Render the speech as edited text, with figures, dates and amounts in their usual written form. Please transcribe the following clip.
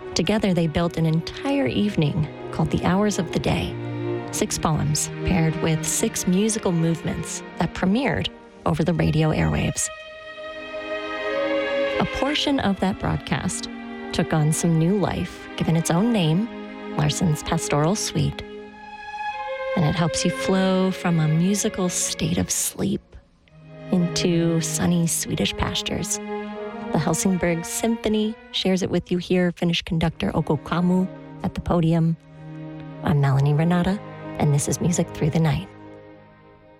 Together, they built an entire evening called The Hours of the Day. 6 poems paired with 6 musical movements that premiered over the radio airwaves. A portion of that broadcast took on some new life, given its own name, Larsson's Pastoral Suite. And it helps you flow from a musical state of sleep into sunny Swedish pastures. The Helsingborg Symphony shares it with you here, Finnish conductor Ouko Kammu at the podium. I'm Melanie Renata, and this is Music Through the Night.